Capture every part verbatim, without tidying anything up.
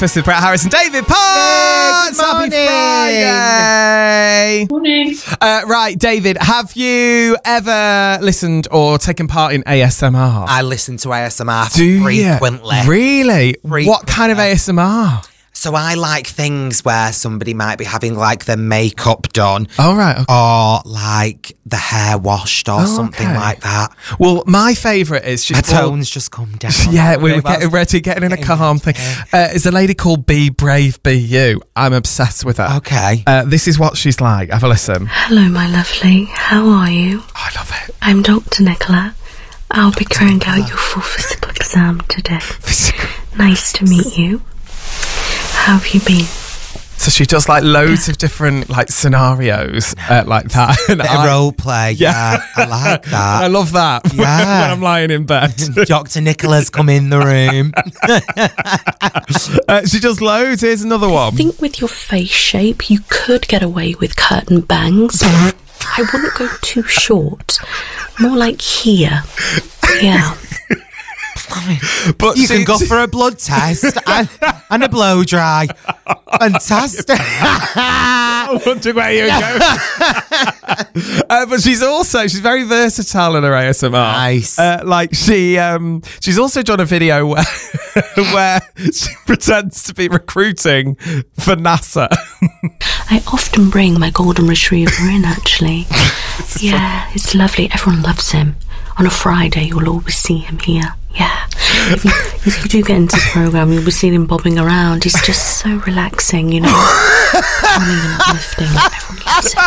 Breakfast with Brett Harris and David Potts. Good morning. Happy Friday. Morning. Uh, right, David, have you ever listened or taken part in A S M R? I listen to A S M R Do frequently. You? Really? Frequently. What kind of A S M R? So I like things where somebody might be having like their makeup done. Oh, right. Okay. Or like the hair washed or Oh, something okay. like that. Well, my favourite is... she's Her called- tones just come down. Yeah, we were That's- getting ready, getting in a getting calm thing. Uh, it's a lady called Be Brave, Be You. I'm obsessed with her. Okay. Uh, this is what she's like. Have a listen. Hello, my lovely. How are you? I love it. I'm Doctor Nicola. I'll be carrying out your full physical exam today. Nice to meet you. How have you been? So she does like loads of different like scenarios uh, like that. And Bit I- of role play. Yeah. I like I that. love that when- Yeah. when I'm lying in bed. Doctor Nicola's come in the room. uh, she does loads. Here's another I one. think with your face shape, you could get away with curtain bangs. I wouldn't go too short. More like here. Yeah. But You she- can go she- for a blood test and, and a blow dry. Fantastic. I wonder where you go. uh, but she's also she's very versatile in her A S M R. Nice. Uh, like she um she's also done a video where where she pretends to be recruiting for NASA. I often bring my golden retriever in, actually. Yeah, it's lovely. Everyone loves him. On a Friday, you'll always see him here. Yeah. If you, if you do get into the programme, you'll be seeing him bobbing around. He's just so relaxing, you know. Calming and uplifting. Everyone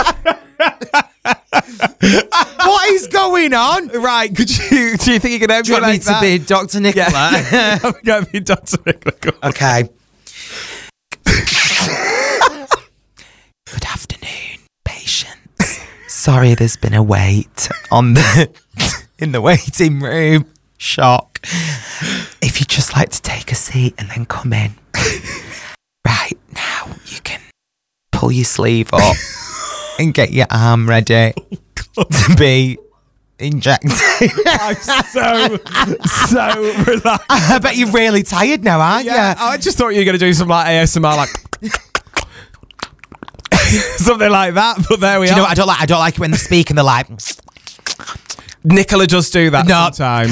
loves him. What is going on? Right? Could you do you think you can Do you want me emulate to that? be Doctor Nicola? Yeah. I'm going to be Doctor Nicola. Go on. Okay. Good afternoon, patients. Sorry, there's been a wait on the in the waiting room. Shock. If you'd just like to take a seat and then come in. Right, now you can pull your sleeve up and get your arm ready to be injected. I'm so so relaxed. I bet you're really tired now, aren't Yeah, you? I just thought you were going to do some like A S M R, like something like that. But there we Do you are. know what I don't like? I don't like it when they speak and they're like, Nicola does do that no, sometimes.